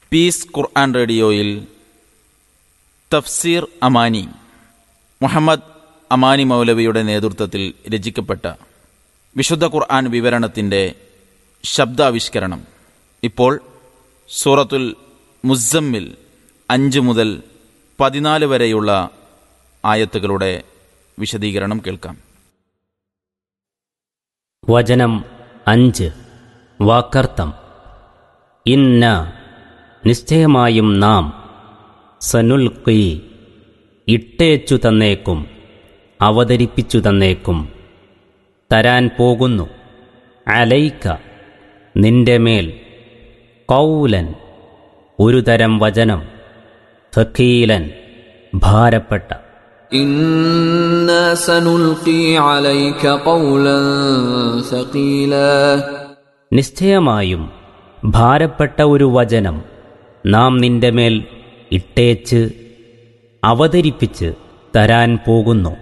Piece ഖുർആൻ റേഡിയോയിൽ തഫ്സീർ അമാനി മുഹമ്മദ് അമാനി മൗലവിയുടെ നേതൃത്വത്തിൽ രചിക്കപ്പെട്ട വിശുദ്ധ ഖുർആൻ വിവരണത്തിൻ്റെ ശബ്ദാവിഷ്കരണം. ഇപ്പോൾ സൂറത്തുൽ മുസ്സമ്മിൽ 5 മുതൽ 14 വരെയുള്ള ആയത്തുകളുടെ വിശദീകരണം കേൾക്കാം. വചനം 5. വാക്കർത്ഥം. ഇന്ന നിശ്ചയമായും നാം, സനുൽഖി ഇട്ടേച്ചു തന്നേക്കും, അവതരിപ്പിച്ചു തന്നേക്കും, തരാൻ പോകുന്നു, അലൈക നിന്റെ മേൽ, ഖൗലൻ ഒരു തരം വചനം, സഖീലൻ ഭാരപ്പെട്ട. ഇന്നാ സനുൽഖി അലൈക ഖൗലൻ സഖീലാ നിശ്ചയമായും ഭാരപ്പെട്ട ഒരു വചനം നാം നിന്റെ മേൽ ഇട്ടേച്ച് അവതരിപ്പിച്ച് തരാൻ പോകുന്നു.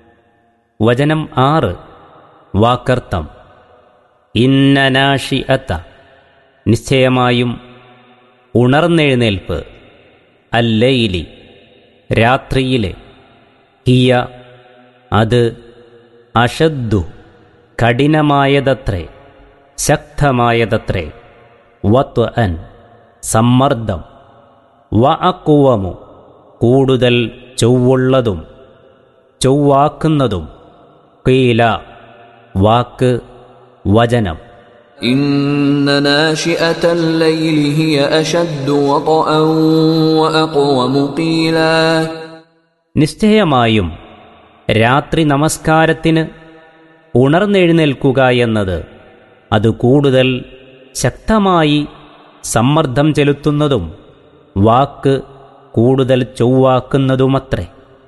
വചനം 6. വാക്കർത്ഥം. ഇന്ന നാശിഅത നിശ്ചയമായും ഉണർന്നെഴുന്നേൽപ്പ്, അല്ലൈലി രാത്രിയിലെ, ഹിയ അത്, അഷദ്ദു കഠിനമായതത്രേ, ശക്തമായതത്രേ, വത്അൻ സമ്മർദ്ദം, വഅഖ്വമു കൂടുതൽ ചൊവ്വുള്ളതും ചൊവ്വാക്കുന്നതും, ഖീല വാക്ക് വചനം. ഇന്ന നാശിഅതൽ ലൈലി ഹിയ അശദ്ദു വത്അൻ വഅഖ്വമു ഖീലാ നിശ്ചയമായും രാത്രി നമസ്കാരത്തിന് ഉണർന്നെഴുന്നേൽക്കുക എന്നത് അത് കൂടുതൽ ശക്തമായി സമ്മർദ്ദം ചെലുത്തുന്നതും വാക്ക് കൂടുതൽ ചൊവ്വാക്കുന്നതുമത്രേ.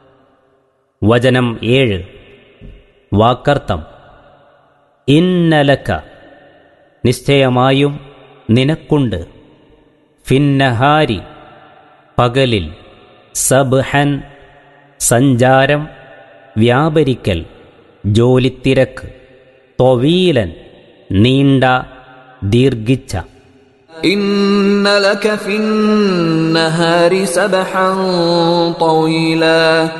വചനം 7. വാക്കർത്ഥം. ഇന്നലക നിശ്ചയമായും നിനക്കുണ്ട്, ഫിന്നഹാരി പകലിൽ, സബ്ഹൻ സഞ്ചാരം, വ്യാപരിക്കൽ, ജോലിത്തിരക്ക്, തൊവീലൻ നീണ്ട ദീർഘിച്ച. ഇന്ന ലക ഫിന്നഹാരി സബ്ഹൻ തവീലാ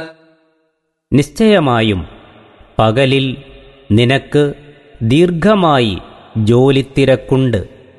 നിശ്ചയമായും പകലിൽ നിനക്ക് ദീർഘമായി ജോലിത്തിരക്കുണ്ട്.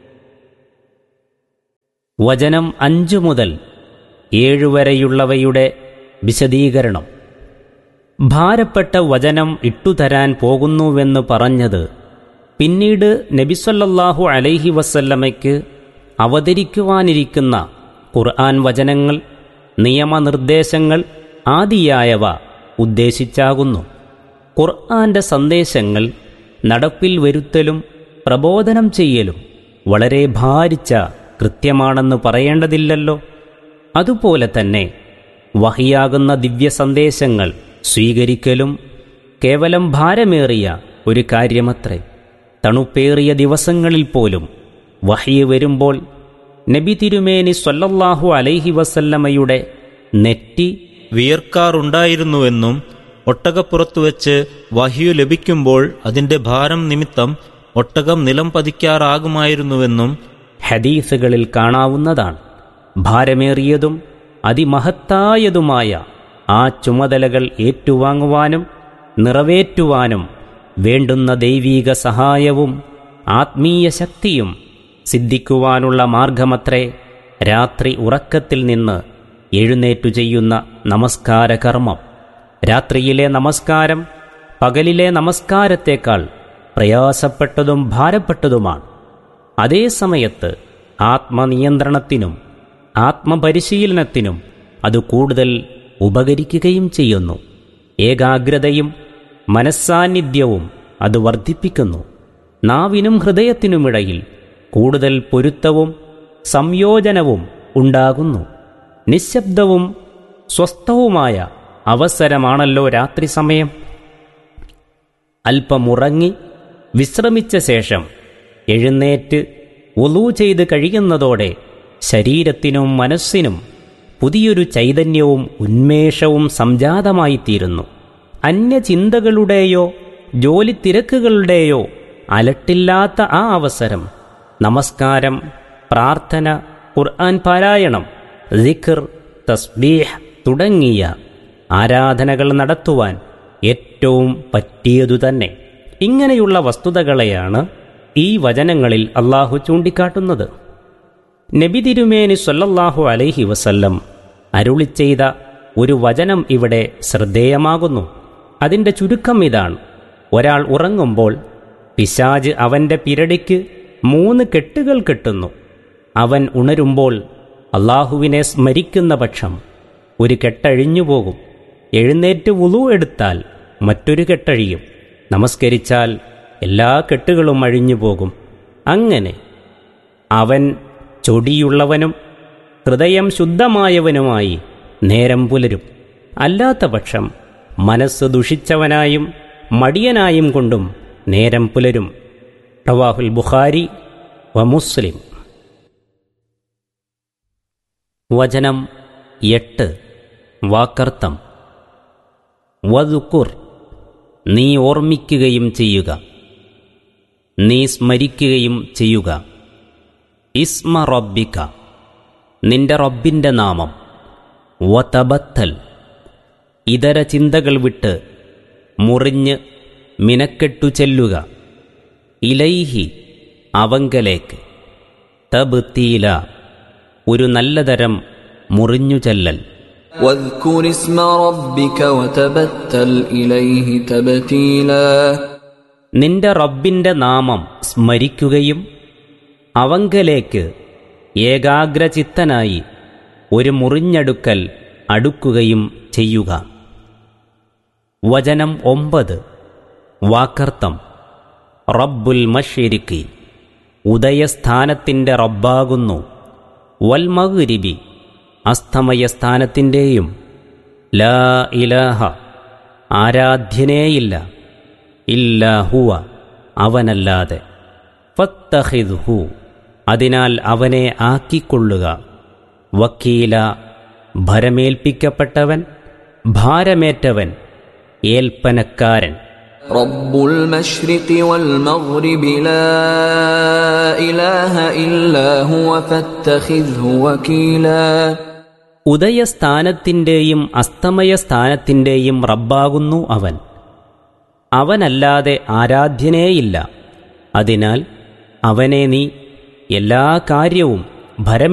വചനം 5 മുതൽ 7 വരെയുള്ളവയുടെ വിശദീകരണം. ഭാരപ്പെട്ട വചനം ഇട്ടുതരാൻ പോകുന്നുവെന്ന് പറഞ്ഞത് പിന്നീട് നബി സല്ലല്ലാഹു അലൈഹി വസല്ലമയ്ക്ക് അവതരിക്കുവാനിരിക്കുന്ന ഖുർആൻ വചനങ്ങൾ, നിയമനിർദ്ദേശങ്ങൾ ആദിയായവ ഉദ്ദേശിച്ചാകുന്നു. ഖുർആന്റെ സന്ദേശങ്ങൾ നടപ്പിൽ വരുത്തലും പ്രബോധനം ചെയ്യലും വളരെ ഭാരിച്ച കൃത്യമാണെന്ന് പറയേണ്ടതില്ലല്ലോ. അതുപോലെ തന്നെ വഹിയാകുന്ന ദിവ്യ സന്ദേശങ്ങൾ സ്വീകരിക്കലും കേവലം ഭാരമേറിയ ഒരു കാര്യമത്രേ. തണുപ്പേറിയ ദിവസങ്ങളിൽ പോലും വഹി വരുമ്പോൾ നബി തിരുമേനി സ്വല്ലല്ലാഹു അലൈഹി വസല്ലമയുടെ നെറ്റി വിയർക്കാറുണ്ടായിരുന്നുവെന്നും ഒട്ടകപ്പുറത്തുവെച്ച് വഹ്യു ലഭിക്കുമ്പോൾ അതിന്റെ ഭാരം നിമിത്തം ഒട്ടകം നിലം പതിക്കാറാകുമായിരുന്നുവെന്നും ഹദീസുകളിൽ കാണാവുന്നതാണ്. ഭാരമേറിയതും അതിമഹത്തായതുമായ ആ ചുമതലകൾ ഏറ്റുവാങ്ങുവാനും നിറവേറ്റുവാനും വേണ്ടുന്ന ദൈവീക സഹായവും ആത്മീയ ശക്തിയും സിദ്ധിക്കുവാനുള്ള മാർഗമത്രേ രാത്രി ഉറക്കത്തിൽ നിന്ന് എഴുന്നേറ്റു ചെയ്യുന്ന നമസ്കാരകർമ്മം. രാത്രിയിലെ നമസ്കാരം പകലിലെ നമസ്കാരത്തേക്കാൾ പ്രയാസപ്പെട്ടതും ഭാരപ്പെട്ടതുമാണ്. അതേ സമയത്ത് ആത്മനിയന്ത്രണത്തിനും ആത്മപരിശീലനത്തിനും അത് കൂടുതൽ ഉപകരിക്കുകയും ചെയ്യുന്നു. ഏകാഗ്രതയും മനസ്സാന്നിധ്യവും അത് വർദ്ധിപ്പിക്കുന്നു. നാവിനും ഹൃദയത്തിനുമിടയിൽ കൂടുതൽ പൊരുത്തവും സംയോജനവും ഉണ്ടാകുന്നു. നിശബ്ദവും സ്വസ്ഥവുമായ അവസരമാണല്ലോ രാത്രി സമയം. അല്പമുറങ്ങി വിശ്രമിച്ച ശേഷം എഴുന്നേറ്റ് വുളൂ ചെയ്ത് കഴിയുന്നതോടെ ശരീരത്തിനും മനസ്സിനും പുതിയൊരു ചൈതന്യവും ഉന്മേഷവും സംജാതമായിത്തീരുന്നു. അന്യചിന്തകളുടെയോ ജോലിത്തിരക്കുകളുടെയോ അലട്ടില്ലാത്ത ആ അവസരം നമസ്കാരം, പ്രാർത്ഥന, ഖുർആൻ പാരായണം, സിക്ർ, തസ്ബീഹ് തുടങ്ങിയ ആരാധനകൾ നടത്തുവാൻ ഏറ്റവും പറ്റിയതു തന്നെ. ഇങ്ങനെയുള്ള വസ്തുതകളെയാണ് ഈ വചനങ്ങളിൽ അള്ളാഹു ചൂണ്ടിക്കാട്ടുന്നത്. നബി തിരുമേനി സ്വല്ലല്ലാഹു അലൈഹി വസല്ലം അരുളിച്ചെയ്ത ഒരു വചനം ഇവിടെ ശ്രദ്ധേയമാകുന്നു. അതിൻ്റെ ചുരുക്കം ഇതാണ്: ഒരാൾ ഉറങ്ങുമ്പോൾ പിശാച് അവൻ്റെ പിരടിക്ക് 3 കെട്ടുകൾ കെട്ടുന്നു. അവൻ ഉണരുമ്പോൾ അള്ളാഹുവിനെ സ്മരിക്കുന്ന പക്ഷം ഒരു കെട്ടഴിഞ്ഞുപോകും. എഴുന്നേറ്റ് വുളു എടുത്താൽ മറ്റൊരു കെട്ടഴിയും. നമസ്കരിച്ചാൽ എല്ലാ കെട്ടുകളും അഴിഞ്ഞുപോകും. അങ്ങനെ അവൻ ചൊടിയുള്ളവനും ഹൃദയം ശുദ്ധമായവനുമായി നേരം പുലരും. അല്ലാത്ത പക്ഷം മനസ്സ് ദുഷിച്ചവനായും മടിയനായും കൊണ്ടും നേരം പുലരും. റവാഹുൽ ബുഖാരി വ മുസ്ലിം. വചനം 8. വാക്കർത്ഥം. വദുക്കുർ, നീ ഓർമ്മിക്കുകയും ചെയ്യുക, നീ സ്മരിക്കുകയും ചെയ്യുക. ഇസ്മ റബ്ബിക, നിന്റെ റബ്ബിൻ്റെ നാമം. വതബത്തൽ, ഇതര ചിന്തകൾ വിട്ട് മുറിഞ്ഞ് മിനക്കെട്ടു ചെല്ലുക. ഇലൈഹി, അവങ്കലേക്ക്. തബ്തീല, ഒരു നല്ലതരം മുറിഞ്ഞു ചെല്ലൽ. واذكر اسم ربك وتبتل إليه تبتيلا. നിന്റെ റബ്ബിൻ്റെ നാമം സ്മരിക്കുകയും അവങ്കലേക്ക് ഏകാഗ്രചിത്തനായി ഒരു മുറിഞ്ഞടുക്കൽ അടുക്കുകയും ചെയ്യുക. വചനം 9. വാക്കർത്ഥം. റബ്ബുൽ മശ്രിഖി, ഉദയസ്ഥാനത്തിൻ്റെ റബ്ബാകുന്നു. വൽ മഗ്രിബി, അസ്തമയസ്ഥാനത്തിൻ്റെയും. ലാ ഇലാഹ, ആരാധ്യനേയില്ല. ഇല്ലാ ഹുവ, അവനല്ലാതെ. ഫത്തഖിദ്ഹു, അതിനാൽ അവനെ ആക്കിക്കൊള്ളുക. വക്കീല, ഭരമേൽപ്പിക്കപ്പെട്ടവൻ, ഭാരമേറ്റവൻ, ഏൽപ്പനക്കാരൻ. റബ്ബുൽ മശ്രിഖി വൽ മഗ്രിബി ലാ ഇലാഹ ഇല്ലാ ഹുവ ഫത്തഖിദ്ഹു വക്കീലാ. ഉദയസ്ഥാനത്തിൻ്റെയും അസ്തമയസ്ഥാനത്തിൻ്റെയും റബ്ബാകുന്നു അവൻ, അവനല്ലാതെ ആരാധ്യനേയില്ല. അതിനാൽ അവനെ നീ എല്ലാ കാര്യവും